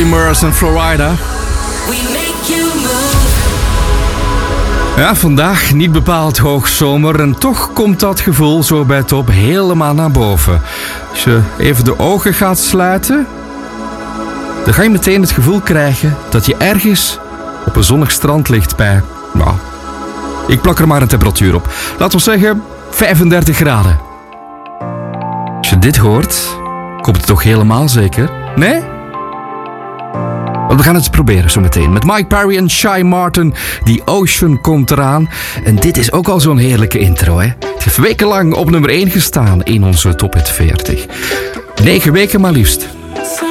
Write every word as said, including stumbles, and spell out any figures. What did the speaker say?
Murs en Florida. Ja, vandaag niet bepaald hoogzomer en toch komt dat gevoel zo bij top helemaal naar boven. Als je even de ogen gaat sluiten, dan ga je meteen het gevoel krijgen dat je ergens op een zonnig strand ligt bij, nou, ik plak er maar een temperatuur op. Laten we zeggen vijfendertig graden. Als je dit hoort, komt het toch helemaal zeker? Nee? Want we gaan het eens proberen zo meteen. Met Mike Perry en Shy Martin. The Ocean komt eraan. En dit is ook al zo'n heerlijke intro, hè? Het heeft wekenlang op nummer één gestaan in onze Top Hit veertig. Negen weken maar liefst.